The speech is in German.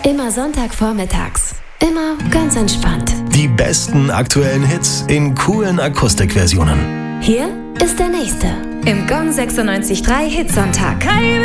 Immer Sonntagvormittags. Immer ganz entspannt. Die besten aktuellen Hits in coolen Akustikversionen. Hier ist der nächste. Im Gong 96.3 Hitsonntag.